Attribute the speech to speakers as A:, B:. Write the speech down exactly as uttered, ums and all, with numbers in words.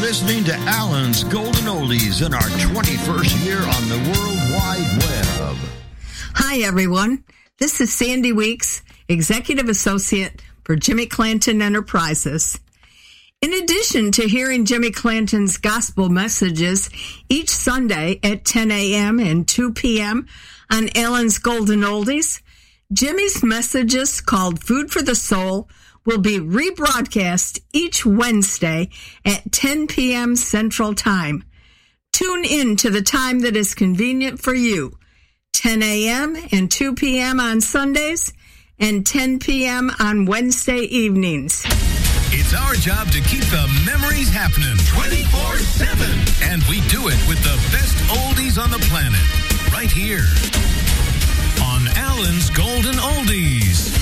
A: listening to Alan's Golden Oldies in our twenty-first year on the World Wide Web.
B: Hi, everyone. This is Sandy Weeks, Executive Associate for Jimmy Clanton Enterprises. In addition to hearing Jimmy Clanton's gospel messages each Sunday at ten a.m. and two p.m. on Alan's Golden Oldies, Jimmy's messages called Food for the Soul will be rebroadcast each Wednesday at ten p.m. Central Time. Tune in to the time that is convenient for you, ten a.m. and two p.m. on Sundays and ten p.m. on Wednesday evenings.
C: It's our job to keep the memories happening twenty-four seven. And we do it with the best oldies on the planet, right here on Alan's Golden Oldies.